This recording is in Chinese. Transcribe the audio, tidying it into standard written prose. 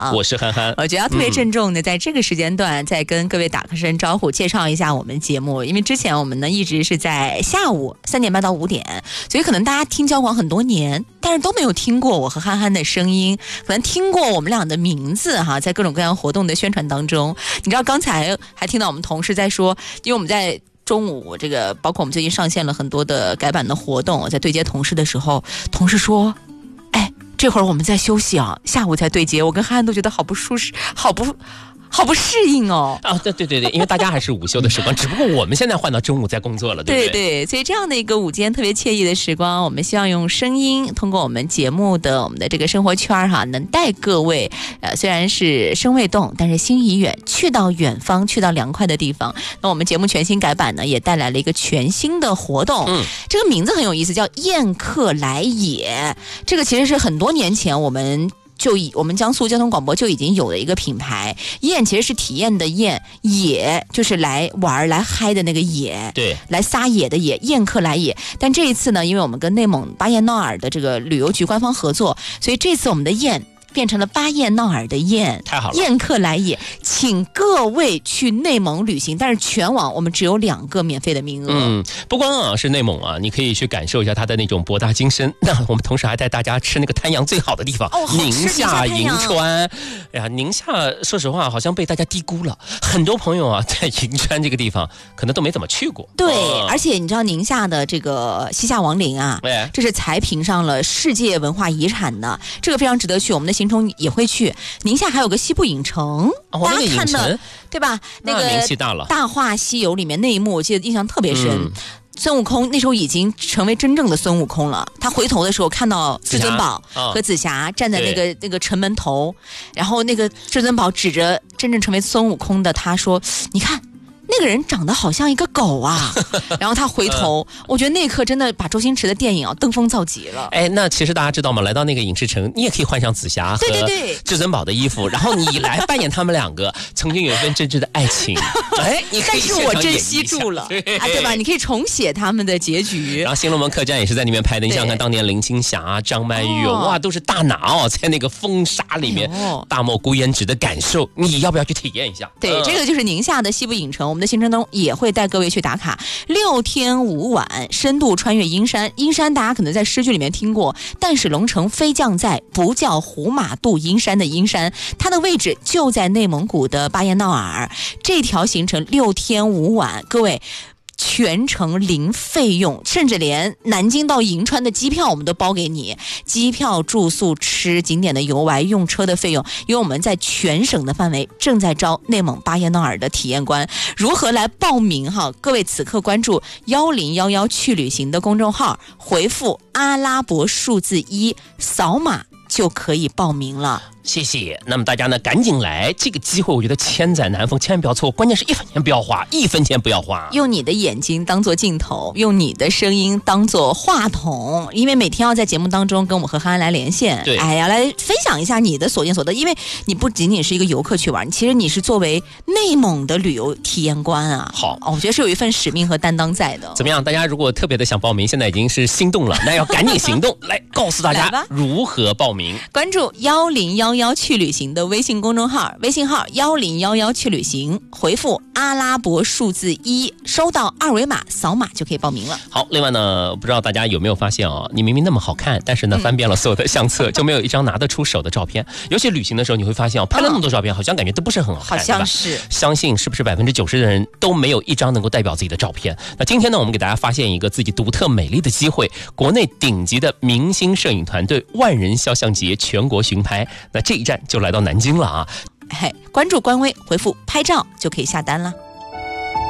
啊， 我是憨憨。 我觉得要特别郑重的在这个时间段再跟各位打个声招呼，介绍一下我们节目。因为之前我们呢一直是在下午3点半到5点，所以可能大家听交广很多年，但是都没有听过我和憨憨的声音，可能听过我们俩的名字哈，在各种各样活动的宣传当中。你知道刚才还听到我们同事在说，因为我们在中午这个包括我们最近上线了很多的改版的活动，在对接同事的时候，同事说这会儿我们在休息啊，下午才对接，我跟憨憨都觉得好不舒适，好不适应哦。 啊，对，因为大家还是午休的时光，只不过我们现在换到中午在工作了，对不对？ 对，所以这样的一个午间特别惬意的时光，我们希望用声音，通过我们节目的我们的这个生活圈哈，能带各位虽然是身未动，但是心已远，去到远方，去到凉快的地方。那我们节目全新改版呢，也带来了一个全新的活动，这个名字很有意思，叫宴客来也。这个其实是很多年前我们江苏交通广播就已经有了一个品牌，宴其实是体验的宴，野就是来玩来嗨的那个野， 对， 来撒野的野，宴客来也。但这一次呢，因为我们跟内蒙巴彦淖尔的这个旅游局官方合作，所以这次我们的宴变成了巴彦淖尔的宴， 太好了！ 宴客来也，请各位去内蒙旅行，但是全网我们只有2个免费的名额。 不光是内蒙啊，你可以去感受一下它的那种博大精深。那我们同时还带大家吃那个滩羊最好的地方，宁夏银川。哎呀，宁夏说实话好像被大家低估了，很多朋友啊在银川这个地方可能都没怎么去过。 对，而且你知道宁夏的这个西夏王陵啊，这是才评上了世界文化遗产的，这个非常值得去。我们的行程也会去宁夏，还有个西部影城，大家看的对吧？那个名气大了，《 大话西游》里面那一幕，我记得印象特别深。孙悟空那时候已经成为真正的孙悟空了，他回头的时候看到至尊宝和紫霞站在那个城门头，然后那个至尊宝指着真正成为孙悟空的他说：“你看。”那个人长得好像一个狗啊，然后他回头，我觉得那一刻真的把周星驰的电影登峰造极了。 哎，那其实大家知道吗？来到那个影视城，你也可以换上紫霞和至尊宝的衣服，然后你来扮演他们2个曾经有一份真挚的爱情。哎，你可以但是我珍惜住了，对吧？你可以重写他们的结局。 然后新龙门客栈也是在那边拍的，你想想看，当年林青霞、张曼玉，哇，都是大拿在那个风沙里面大漠孤烟直的感受，你要不要去体验一下？ 对，这个就是宁夏的西部影城，我们的行程中也会带各位去打卡6天5晚，深度穿越阴山。阴山大家可能在诗句里面听过，但使龙城飞将在，不叫胡马度阴山的阴山，它的位置就在内蒙古的巴彦淖尔。这条行程6天5晚，各位全程零费用，甚至连南京到银川的机票我们都包给你，机票、住宿、吃、景点的游玩、用车的费用，因为我们在全省的范围正在招内蒙巴彦淖尔的体验官。如何来报名哈？各位此刻关注1011去旅行的公众号，回复阿拉伯数字1，扫码就可以报名了。 谢谢。那么大家呢赶紧来，这个机会我觉得千载难逢，千万不要错过，关键是1分钱不要花，1分钱不要花。 用你的眼睛当做镜头，用你的声音当做话筒，因为每天要在节目当中跟我们和憨憨来连线， 对， 哎呀，来分享一下你的所见所得，因为你不仅仅是一个游客去玩，其实你是作为内蒙的旅游体验官啊。 好， 我觉得是有一份使命和担当在的。 怎么样？大家如果特别的想报名，现在已经是心动了，那要赶紧行动，来告诉大家如何报名。 关注1011去旅行的微信公众号，微信号1011去旅行，回复阿拉伯数字1，收到2维码，扫码就可以报名了。 好，另外呢，不知道大家有没有发现你明明那么好看，但是呢翻遍了所有的相册，就没有一张拿得出手的照片。尤其旅行的时候，你会发现拍了那么多照片，好像感觉都不是很好看， 好像是。 相信是不是90%的人都没有一张能够代表自己的照片？那今天呢，我们给大家发现一个自己独特美丽的机会，国内顶级的明星摄影团队万人肖像节全国巡拍，那这一站就来到南京了啊！ 关注官微，回复拍照就可以下单了。